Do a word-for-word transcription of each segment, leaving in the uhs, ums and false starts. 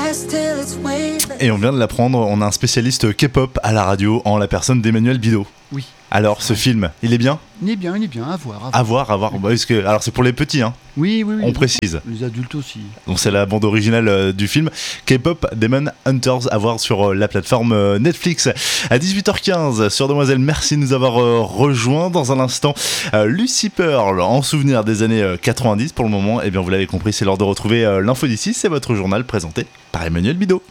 Et on vient de l'apprendre, on a un spécialiste K-pop à la radio en la personne d'Emmanuel Bidot. Oui. Alors, ce film, il est bien ? Il est bien, il est bien, à voir. À voir, à voir. Bah, parce que, alors, c'est pour les petits, hein. Oui, oui, oui. On précise. Les adultes aussi. Donc, c'est la bande originale euh, du film K-pop Demon Hunters, à voir sur euh, la plateforme euh, Netflix. À dix-huit heures quinze, sur Demoiselle, merci de nous avoir euh, rejoints. Dans un instant, euh, Lucy Pearl, en souvenir des années euh, quatre-vingt-dix pour le moment. Et bien, vous l'avez compris, c'est l'heure de retrouver euh, l'info d'ici. C'est votre journal présenté par Emmanuel Bidot.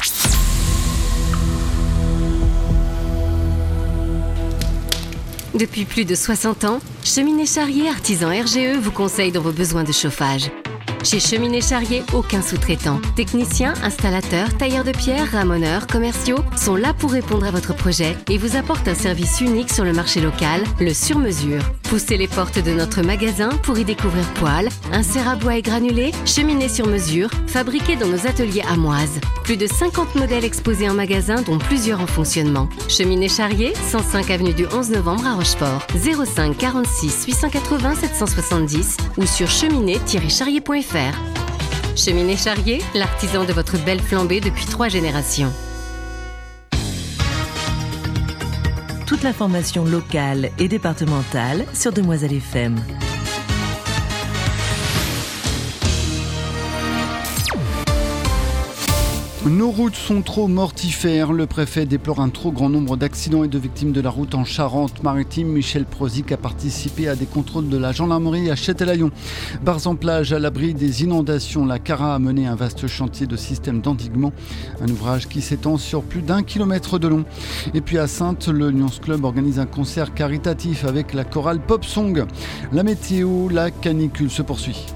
Depuis plus de soixante ans, Cheminée Charrier Artisan R G E vous conseille dans vos besoins de chauffage. Chez Cheminée Charrier, aucun sous-traitant. Techniciens, installateurs, tailleurs de pierre, ramoneurs, commerciaux sont là pour répondre à votre projet et vous apportent un service unique sur le marché local, le sur-mesure. Poussez les portes de notre magasin pour y découvrir poêles, inserts à bois et granulés, cheminées sur mesure, fabriquées dans nos ateliers amoises. Plus de cinquante modèles exposés en magasin, dont plusieurs en fonctionnement. Cheminée Charrier, cent cinq avenue du onze novembre à Rochefort, zéro cinq quarante-six huit cent quatre-vingts sept cent soixante-dix ou sur cheminée tiret charrier point f r. Cheminée Charrier, l'artisan de votre belle flambée depuis trois générations. Toute l'information locale et départementale sur Demoiselle F M. Nos routes sont trop mortifères. Le préfet déplore un trop grand nombre d'accidents et de victimes de la route en Charente-Maritime. Michel Prozic a participé à des contrôles de la gendarmerie à Châtelaillon. Bars-en-Plage, à l'abri des inondations, la Cara a mené un vaste chantier de système d'endiguement. Un ouvrage qui s'étend sur plus d'un kilomètre de long. Et puis à Saintes, le Lions Club organise un concert caritatif avec la chorale Pop Song. La météo, la canicule se poursuit.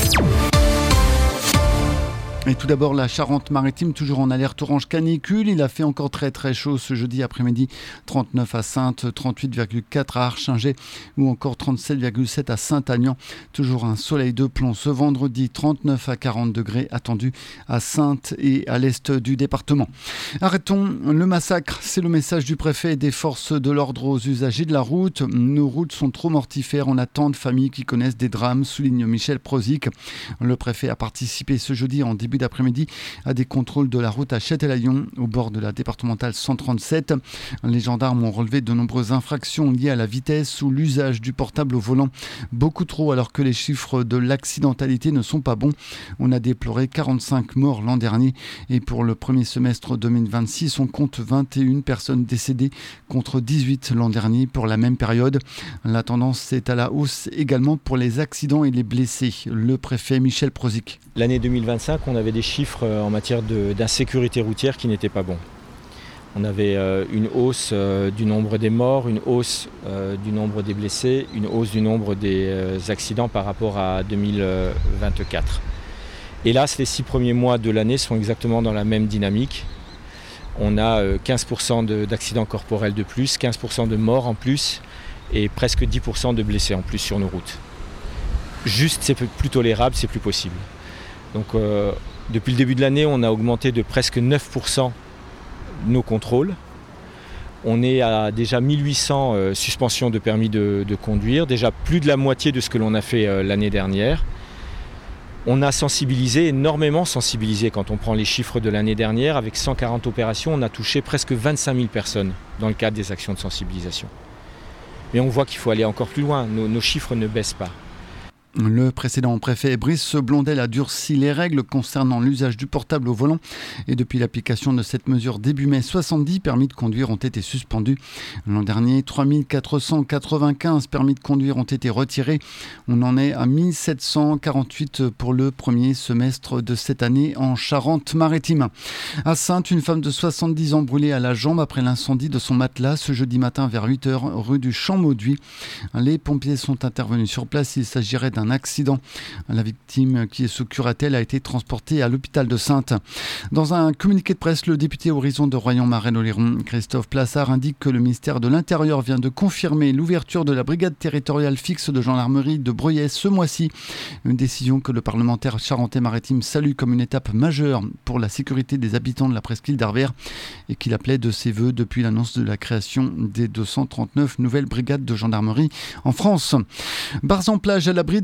Et tout d'abord, la Charente-Maritime, toujours en alerte orange canicule. Il a fait encore très très chaud ce jeudi après-midi. trente-neuf à Saintes, trente-huit virgule quatre à Archingeay ou encore trente-sept virgule sept à Saint-Agnan. Toujours un soleil de plomb ce vendredi, trente-neuf à quarante degrés attendus à Saintes et à l'est du département. Arrêtons le massacre, c'est le message du préfet et des forces de l'ordre aux usagers de la route. Nos routes sont trop mortifères, on a tant de familles qui connaissent des drames, souligne Michel Prozic. Le préfet a participé ce jeudi en début d'après-midi à des contrôles de la route à Châtelaillon au bord de la départementale cent trente-sept. Les gendarmes ont relevé de nombreuses infractions liées à la vitesse ou l'usage du portable au volant, beaucoup trop alors que les chiffres de l'accidentalité ne sont pas bons. On a déploré quarante-cinq morts l'an dernier et pour le premier semestre deux mille vingt-six on compte vingt et une personnes décédées contre dix-huit l'an dernier pour la même période. La tendance est à la hausse également pour les accidents et les blessés. Le préfet Michel Prozic. L'année deux mille vingt-cinq, on avait des chiffres en matière de, d'insécurité routière qui n'étaient pas bons. On avait euh, une hausse euh, du nombre des morts, une hausse euh, du nombre des blessés, une hausse du nombre des euh, accidents par rapport à deux mille vingt-quatre. Hélas, les six premiers mois de l'année sont exactement dans la même dynamique. On a euh, quinze pour cent de, d'accidents corporels de plus, quinze pour cent de morts en plus et presque dix pour cent de blessés en plus sur nos routes. Juste, c'est plus tolérable, c'est plus possible. Donc, euh, depuis le début de l'année, on a augmenté de presque neuf pour cent nos contrôles. On est à déjà mille huit cents euh, suspensions de permis de, de conduire, déjà plus de la moitié de ce que l'on a fait euh, l'année dernière. On a sensibilisé, énormément sensibilisé quand on prend les chiffres de l'année dernière. Avec cent quarante opérations, on a touché presque vingt-cinq mille personnes dans le cadre des actions de sensibilisation. Mais on voit qu'il faut aller encore plus loin, nos, nos chiffres ne baissent pas. Le précédent préfet Brice Blondel a durci les règles concernant l'usage du portable au volant et depuis l'application de cette mesure début mai, soixante-dix permis de conduire ont été suspendus. L'an dernier, trois mille quatre cent quatre-vingt-quinze permis de conduire ont été retirés. On en est à mille sept cent quarante-huit pour le premier semestre de cette année en Charente-Maritime. À Saintes, une femme de soixante-dix ans brûlée à la jambe après l'incendie de son matelas ce jeudi matin vers huit heures rue du Champ-Mauduit. Les pompiers sont intervenus sur place. Il s'agirait d'un un accident. La victime, qui est sous curatelle, a été transportée à l'hôpital de Saintes. Dans un communiqué de presse, le député Horizon de Royan-Marais-Oléron, Christophe Plassard, indique que le ministère de l'Intérieur vient de confirmer l'ouverture de la brigade territoriale fixe de gendarmerie de Breuillet ce mois-ci. Une décision que le parlementaire charentais-maritime salue comme une étape majeure pour la sécurité des habitants de la presqu'île d'Arvers et qu'il appelait de ses voeux depuis l'annonce de la création des deux cent trente-neuf nouvelles brigades de gendarmerie en France. Bars-en-Plage, à l'abri des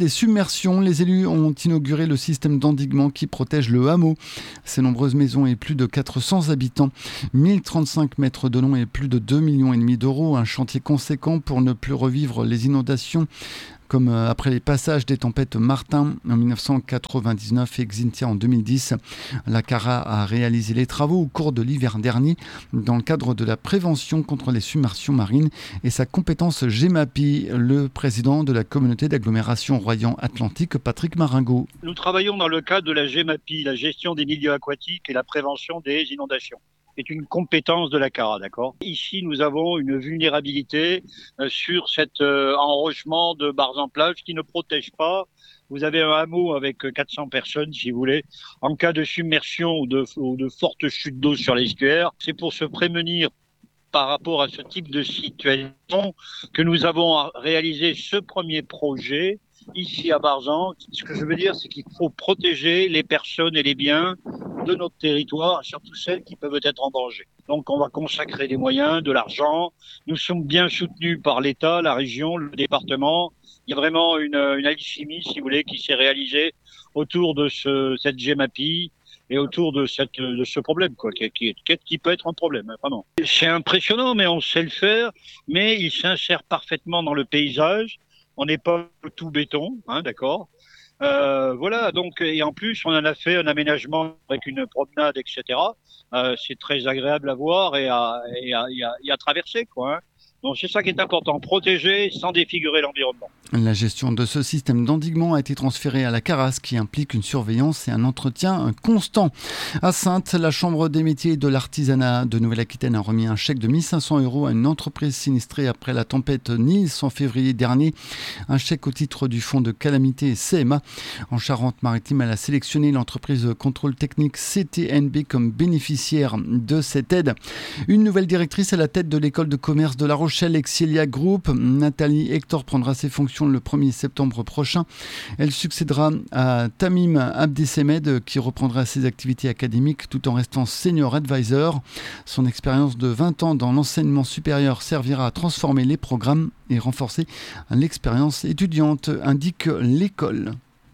les submersions, les élus ont inauguré le système d'endiguement qui protège le hameau. Ces nombreuses maisons et plus de quatre cents habitants, mille trente-cinq mètres de long et plus de deux virgule cinq millions d'euros. Un chantier conséquent pour ne plus revivre les inondations comme après les passages des tempêtes Martin en dix-neuf cent quatre-vingt-dix-neuf et Xynthia en deux mille dix. La CARA a réalisé les travaux au cours de l'hiver dernier dans le cadre de la prévention contre les submersions marines et sa compétence GEMAPI. Le président de la communauté d'agglomération Royan-Atlantique, Patrick Maringot. Nous travaillons dans le cadre de la GEMAPI, la gestion des milieux aquatiques et la prévention des inondations. C'est une compétence de la CARA, d'accord. Ici, nous avons une vulnérabilité euh, sur cet euh, enrochement de barres en plage qui ne protège pas. Vous avez un hameau avec quatre cents personnes, si vous voulez. En cas de submersion ou de, ou de forte chute d'eau sur l'estuaire, c'est pour se prémunir par rapport à ce type de situation que nous avons réalisé ce premier projet ici à Barzan. Ce que je veux dire, c'est qu'il faut protéger les personnes et les biens de notre territoire, surtout celles qui peuvent être en danger. Donc on va consacrer des moyens, de l'argent. Nous sommes bien soutenus par l'État, la région, le département. Il y a vraiment une, une alchimie, si vous voulez, qui s'est réalisée autour de ce, cette GEMAPI et autour de, cette, de ce problème, quoi, qui, qui, qui peut être un problème, hein, vraiment. C'est impressionnant, mais on sait le faire, mais il s'insère parfaitement dans le paysage. On n'est pas tout béton, hein, d'accord. Euh, voilà, donc, et en plus, on en a fait un aménagement avec une promenade, et cetera. Euh, c'est très agréable à voir et à, et à, et à, et à traverser, quoi, hein. Donc c'est ça qui est important, protéger sans défigurer l'environnement. La gestion de ce système d'endiguement a été transférée à la CARAS qui implique une surveillance et un entretien constant. À Saintes, la Chambre des métiers et de l'artisanat de Nouvelle-Aquitaine a remis un chèque de mille cinq cents euros à une entreprise sinistrée après la tempête Nils en février dernier. Un chèque au titre du fonds de calamité C M A. En Charente-Maritime, elle a sélectionné l'entreprise Contrôle Technique C T N B comme bénéficiaire de cette aide. Une nouvelle directrice à la tête de l'école de commerce de La Rochelle, Excelia Group. Nathalie Hector prendra ses fonctions le premier septembre prochain. Elle succédera à Tamim Abdesemed qui reprendra ses activités académiques tout en restant senior advisor. Son expérience de vingt ans dans l'enseignement supérieur servira à transformer les programmes et renforcer l'expérience étudiante, indique l'école.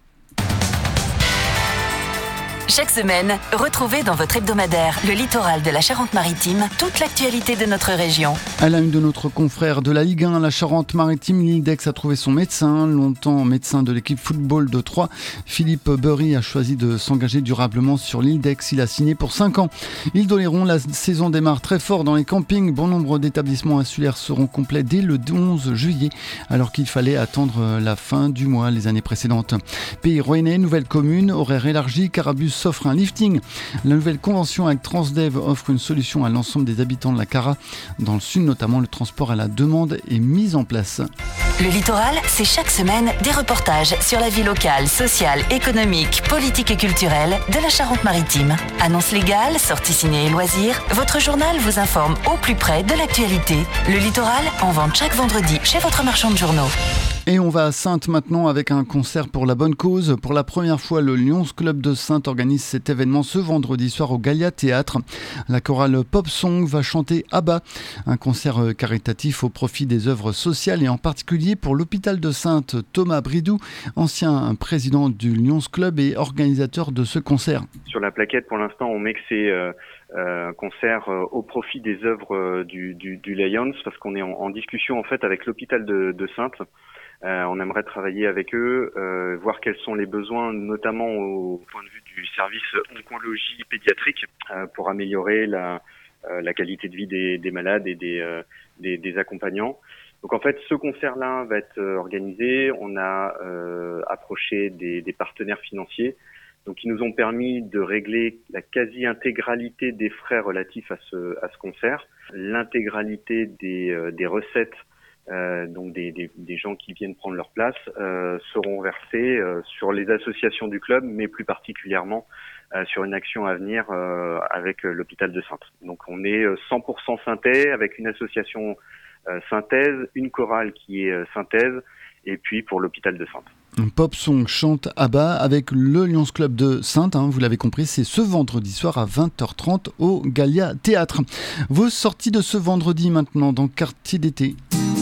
Chaque semaine, retrouvez dans votre hebdomadaire Le Littoral de la Charente-Maritime toute l'actualité de notre région. À la une de notre confrère de la Ligue un, la Charente-Maritime, l'Ildex a trouvé son médecin. Longtemps médecin de l'équipe football de Troyes, Philippe Burry a choisi de s'engager durablement sur l'Ildex. Il a signé pour cinq ans. Île d'Oléron, la saison démarre très fort dans les campings. Bon nombre d'établissements insulaires seront complets dès le onze juillet, alors qu'il fallait attendre la fin du mois les années précédentes. Pays Rouennais, nouvelle commune, horaire élargi, Carabus offre un lifting. La nouvelle convention avec Transdev offre une solution à l'ensemble des habitants de la Cara. Dans le sud, notamment, le transport à la demande est mis en place. Le Littoral, c'est chaque semaine des reportages sur la vie locale, sociale, économique, politique et culturelle de la Charente-Maritime. Annonces légales, sorties ciné et loisirs, votre journal vous informe au plus près de l'actualité. Le Littoral, en vente chaque vendredi chez votre marchand de journaux. Et on va à Saintes maintenant avec un concert pour la bonne cause. Pour la première fois, le Lions Club de Saintes organise cet événement ce vendredi soir au Gallia Théâtre. La chorale Pop Song va chanter ABBA, un concert caritatif au profit des œuvres sociales et en particulier pour l'hôpital de Saintes. Thomas Bridou, ancien président du Lions Club et organisateur de ce concert. Sur la plaquette, pour l'instant, on met que c'est euh, un concert euh, au profit des œuvres euh, du, du, du Lions, parce qu'on est en, en discussion en fait avec l'hôpital de, de Saintes. Euh, on aimerait travailler avec eux, euh, voir quels sont les besoins, notamment au point de vue du service oncologie pédiatrique, euh, pour améliorer la, euh, la qualité de vie des, des malades et des, euh, des, des accompagnants. Donc en fait, ce concert-là va être organisé. On a euh, approché des, des partenaires financiers, donc qui nous ont permis de régler la quasi-intégralité des frais relatifs à ce, à ce concert, l'intégralité des, euh, des recettes. Euh, donc des, des, des gens qui viennent prendre leur place euh, seront versés euh, sur les associations du club, mais plus particulièrement euh, sur une action à venir euh, avec euh, l'hôpital de Saintes. Donc on est cent pour cent synthé avec une association euh, synthèse, une chorale qui est euh, synthèse, et puis pour l'hôpital de Saintes. Pop Song chante ABBA avec le Lions Club de Saintes, hein, vous l'avez compris, c'est ce vendredi soir à vingt heures trente au Gallia Théâtre. Vos sorties de ce vendredi maintenant dans Quartier d'été.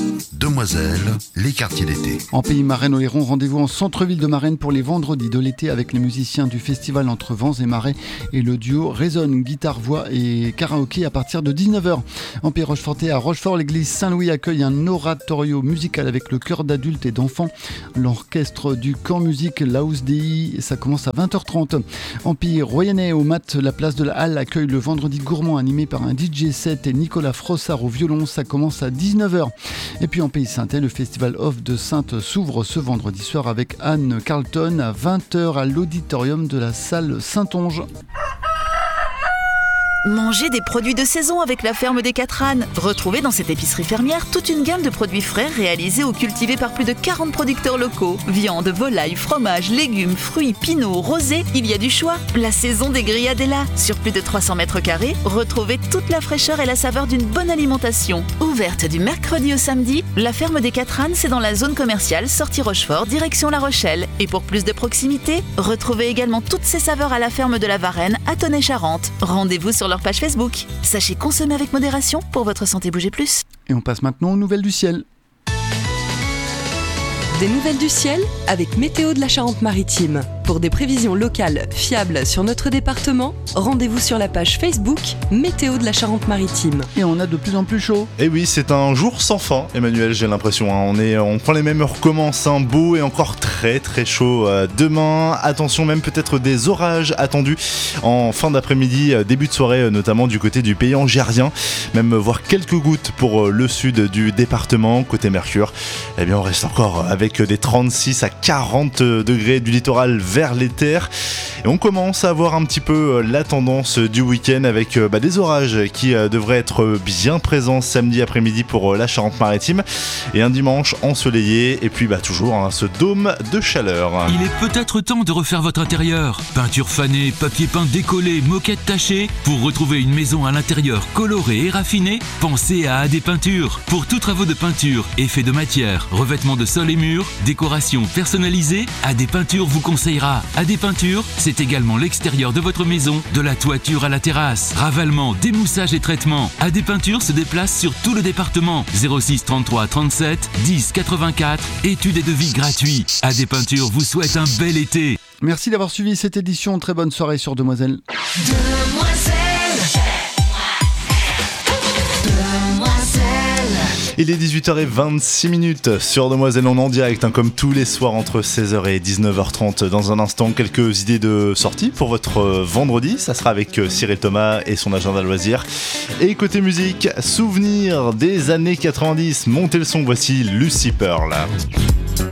Demoiselle, les quartiers d'été. En Pays Marennes-Oléron, rendez-vous en centre-ville de Marennes pour les vendredis de l'été avec les musiciens du festival Entre Vents et Marais et le duo Résonne, guitare, voix et karaoké à partir de dix-neuf heures. En Pays Rochefortais, à Rochefort, l'église Saint-Louis accueille un oratorio musical avec le chœur d'adultes et d'enfants. L'orchestre du camp musique Laus Dei, ça commence à vingt heures trente. En Pays Royannais, au Mat, la place de la Halle accueille le vendredi gourmand animé par un D J set et Nicolas Frossard au violon, ça commence à dix-neuf heures. Et puis en Pays Saintais, le Festival Off de Saintes s'ouvre ce vendredi soir avec Anne Carlton à vingt heures à l'auditorium de la salle Saint-Onge. Mangez des produits de saison avec la ferme des Quatre Ânes. Retrouvez dans cette épicerie fermière toute une gamme de produits frais réalisés ou cultivés par plus de quarante producteurs locaux. Viande, volaille, fromage, légumes, fruits, pinots, rosés, il y a du choix. La saison des grillades est là. Sur plus de trois cents mètres carrés, retrouvez toute la fraîcheur et la saveur d'une bonne alimentation. Ouverte du mercredi au samedi, la ferme des Quatre Ânes, c'est dans la zone commerciale sortie Rochefort, direction La Rochelle. Et pour plus de proximité, retrouvez également toutes ces saveurs à la ferme de la Varenne à Tonnay-Charente. Rendez-vous sur leur page Facebook. Sachez consommer avec modération pour votre santé. Bougez plus. Et on passe maintenant aux nouvelles du ciel. Des nouvelles du ciel avec Météo de la Charente-Maritime. Pour des prévisions locales fiables sur notre département, rendez-vous sur la page Facebook Météo de la Charente-Maritime. Et on a de plus en plus chaud. Et oui, c'est un jour sans fin, Emmanuel, j'ai l'impression. Hein. On, est, on prend les mêmes heures, recommence, hein, beau et encore très très chaud. Euh, demain, attention, même peut-être des orages attendus en fin d'après-midi, euh, début de soirée, euh, notamment du côté du pays angérien. Même euh, voir quelques gouttes pour euh, le sud du département. Côté Mercure, eh bien on reste encore avec des trente-six à quarante degrés du littoral vers les terres. Et on commence à voir un petit peu la tendance du week-end avec bah, des orages qui euh, devraient être bien présents samedi après-midi pour euh, la Charente-Maritime et un dimanche ensoleillé et puis bah, toujours hein, ce dôme de chaleur. Il est peut-être temps de refaire votre intérieur. Peinture fanée, papier peint décollé, moquette tachée. Pour retrouver une maison à l'intérieur colorée et raffinée, pensez à A D Peinture. Pour tous travaux de peinture, effets de matière, revêtement de sol et murs, décoration personnalisée, A D Peinture vous conseillera. A D Peinture, c'est également l'extérieur de votre maison, de la toiture à la terrasse. Ravalement, démoussage et traitement. A D Peinture se déplace sur tout le département. zéro six trente-trois trente-sept dix quatre-vingt-quatre. Études et devis gratuits. A D Peinture vous souhaite un bel été. Merci d'avoir suivi cette édition. Très bonne soirée sur Demoiselle. Demoiselle. Il est dix-huit heures vingt-six minutes sur Demoiselle, on est en direct, hein, comme tous les soirs entre seize heures et dix-neuf heures trente. Dans un instant, quelques idées de sortie pour votre euh, vendredi. Ça sera avec euh, Cyril Thomas et son agenda loisirs. Et côté musique, souvenir des années quatre-vingt-dix. Montez le son, voici Lucy Pearl.